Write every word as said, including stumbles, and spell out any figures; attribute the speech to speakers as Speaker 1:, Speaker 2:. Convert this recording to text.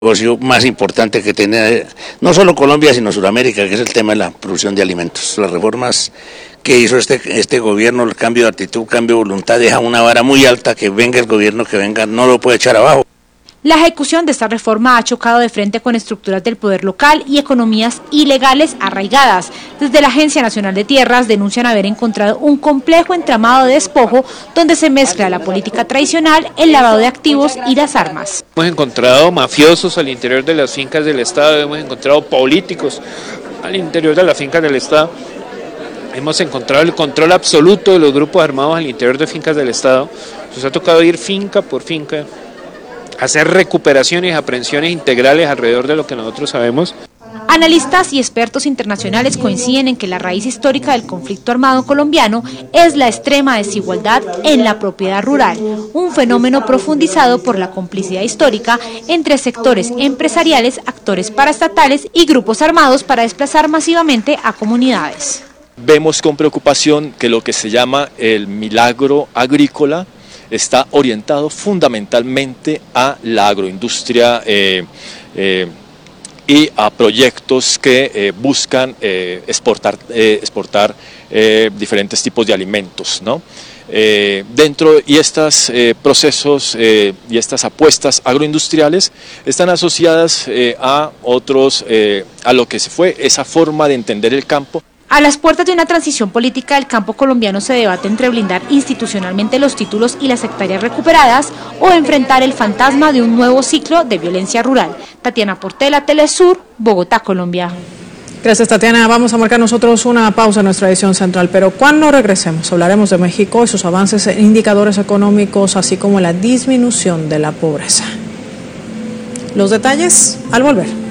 Speaker 1: negocio más importante que tiene no solo Colombia sino Sudamérica, que es el tema de la producción de alimentos. Las reformas que hizo este, este gobierno, el cambio de actitud, cambio de voluntad, deja una vara muy alta, que venga el gobierno que venga, no lo puede echar abajo.
Speaker 2: La ejecución de esta reforma ha chocado de frente con estructuras del poder local y economías ilegales arraigadas. Desde la Agencia Nacional de Tierras denuncian haber encontrado un complejo entramado de despojo donde se mezcla la política tradicional, el lavado de activos y las armas.
Speaker 3: Hemos encontrado mafiosos al interior de las fincas del Estado, hemos encontrado políticos al interior de las fincas del Estado, hemos encontrado el control absoluto de los grupos armados al interior de fincas del Estado. Nos ha tocado ir finca por finca, hacer recuperaciones, aprehensiones integrales alrededor de lo que nosotros sabemos.
Speaker 2: Analistas y expertos internacionales coinciden en que la raíz histórica del conflicto armado colombiano es la extrema desigualdad en la propiedad rural, un fenómeno profundizado por la complicidad histórica entre sectores empresariales, actores paraestatales y grupos armados para desplazar masivamente a comunidades.
Speaker 4: Vemos con preocupación que lo que se llama el milagro agrícola está orientado fundamentalmente a la agroindustria eh, eh, y a proyectos que eh, buscan eh, exportar, eh, exportar eh, diferentes tipos de alimentos, ¿no? Eh, dentro y estos eh, procesos eh, y estas apuestas agroindustriales están asociadas eh, a otros, eh, a lo que se fue esa forma de entender el campo.
Speaker 2: A las puertas de una transición política del campo colombiano se debate entre blindar institucionalmente los títulos y las hectáreas recuperadas o enfrentar el fantasma de un nuevo ciclo de violencia rural. Tatiana Portela, Telesur, Bogotá, Colombia.
Speaker 5: Gracias, Tatiana. Vamos a marcar nosotros una pausa en nuestra edición central, pero cuando regresemos hablaremos de México y sus avances en indicadores económicos, así como la disminución de la pobreza. Los detalles al volver.